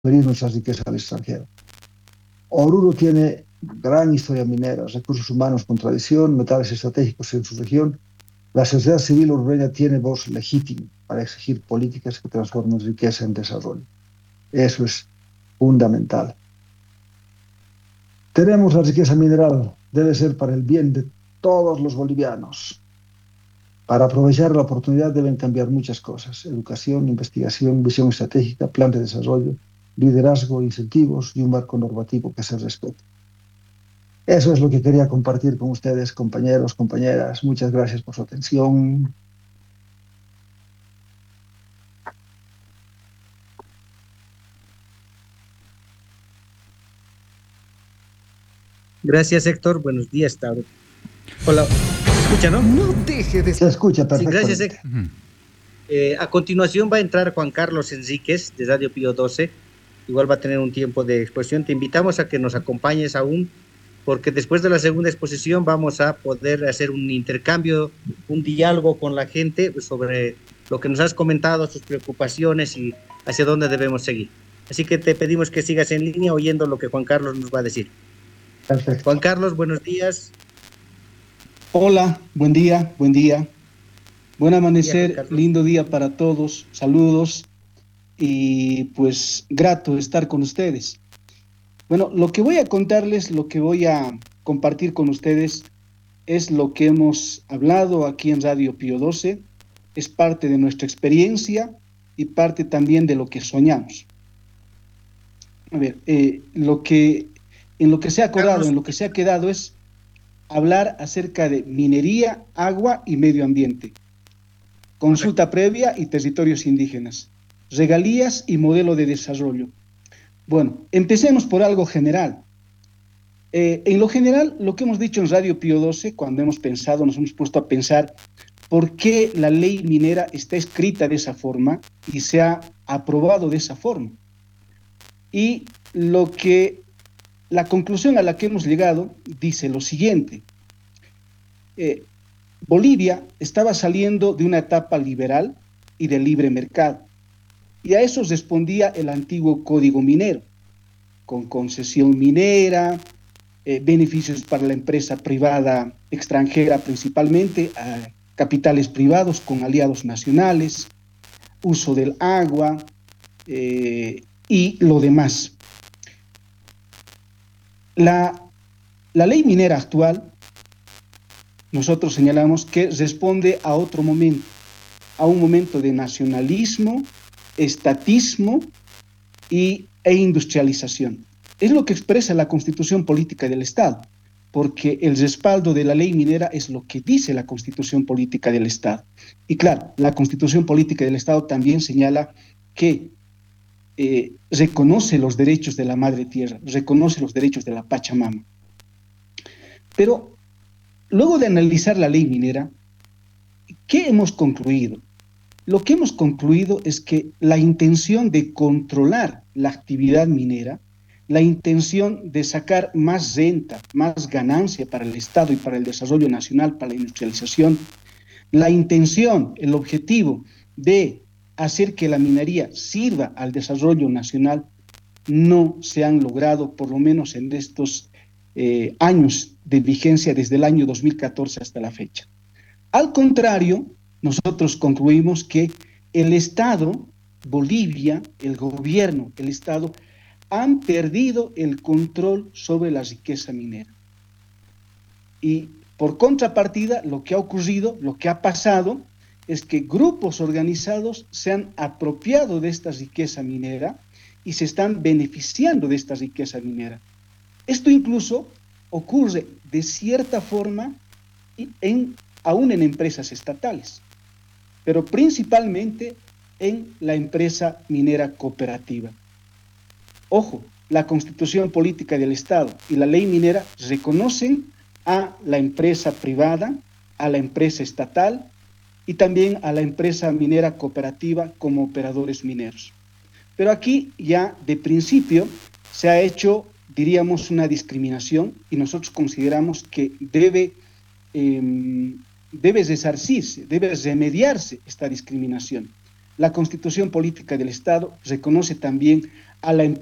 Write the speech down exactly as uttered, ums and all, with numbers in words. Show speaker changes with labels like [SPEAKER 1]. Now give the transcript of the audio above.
[SPEAKER 1] transferir nuestra riqueza al extranjero. Oruro tiene gran historia minera, recursos humanos con tradición, metales estratégicos en su región. La sociedad civil orureña tiene voz legítima para exigir políticas que transformen riqueza en desarrollo. Eso es fundamental. Tenemos la riqueza mineral, debe ser para el bien de todos los bolivianos. Para aprovechar la oportunidad deben cambiar muchas cosas: educación, investigación, visión estratégica, plan de desarrollo, liderazgo, incentivos y un marco normativo que se respete. Eso es lo que quería compartir con ustedes, compañeros, compañeras. Muchas gracias por su atención.
[SPEAKER 2] Gracias, Héctor. Buenos días, Tauro. Hola, ¿se escucha, no?
[SPEAKER 1] No deje de... Se escucha perfectamente.
[SPEAKER 2] Sí, gracias, Héctor. Uh-huh. Eh, a continuación va a entrar Juan Carlos Enríquez, de Radio Pío doce. Igual va a tener un tiempo de exposición. Te invitamos a que nos acompañes aún, porque después de la segunda exposición vamos a poder hacer un intercambio, un diálogo con la gente sobre lo que nos has comentado, sus preocupaciones y hacia dónde debemos seguir. Así que te pedimos que sigas en línea oyendo lo que Juan Carlos nos va a decir.
[SPEAKER 1] Perfecto.
[SPEAKER 2] Juan Carlos, buenos días.
[SPEAKER 3] Hola, buen día, buen día. Buen amanecer, día, lindo día para todos. Saludos y pues grato estar con ustedes. Bueno, lo que voy a contarles, lo que voy a compartir con ustedes es lo que hemos hablado aquí en Radio Pío doce. Es parte de nuestra experiencia y parte también de lo que soñamos. A ver, eh, lo que, en lo que se ha acordado, en lo que se ha quedado es hablar acerca de minería, agua y medio ambiente, consulta previa y territorios indígenas, regalías y modelo de desarrollo. Bueno, empecemos por algo general. Eh, en lo general, lo que hemos dicho en Radio Pío doce, cuando hemos pensado, nos hemos puesto a pensar por qué la ley minera está escrita de esa forma y se ha aprobado de esa forma. Y lo que, la conclusión a la que hemos llegado dice lo siguiente. Eh, Bolivia estaba saliendo de una etapa liberal y de libre mercado, y a eso respondía el antiguo código minero, con concesión minera, eh, beneficios para la empresa privada extranjera principalmente, a capitales privados con aliados nacionales, uso del agua eh, y lo demás. La, la ley minera actual, nosotros señalamos que responde a otro momento, a un momento de nacionalismo, estatismo y, e industrialización. Es lo que expresa la Constitución Política del Estado, porque el respaldo de la ley minera es lo que dice la Constitución Política del Estado. Y claro, la Constitución Política del Estado también señala que eh, reconoce los derechos de la Madre Tierra, reconoce los derechos de la Pachamama. Pero luego de analizar la ley minera, ¿qué hemos concluido? Lo que hemos concluido es que la intención de controlar la actividad minera, la intención de sacar más renta, más ganancia para el Estado y para el desarrollo nacional, para la industrialización, la intención, el objetivo de hacer que la minería sirva al desarrollo nacional, no se han logrado, por lo menos en estos eh, años de vigencia desde el año dos mil catorce hasta la fecha. Al contrario, nosotros concluimos que el Estado, Bolivia, el gobierno, el Estado, han perdido el control sobre la riqueza minera. Y por contrapartida, lo que ha ocurrido, lo que ha pasado, es que grupos organizados se han apropiado de esta riqueza minera y se están beneficiando de esta riqueza minera. Esto incluso ocurre de cierta forma en, aún en empresas estatales, pero principalmente en la empresa minera cooperativa. Ojo, la Constitución Política del Estado y la ley minera reconocen a la empresa privada, a la empresa estatal y también a la empresa minera cooperativa como operadores mineros. Pero aquí ya de principio se ha hecho, diríamos, una discriminación y nosotros consideramos que debe, eh, debe resarcirse, debe remediarse esta discriminación. La Constitución Política del Estado reconoce también a la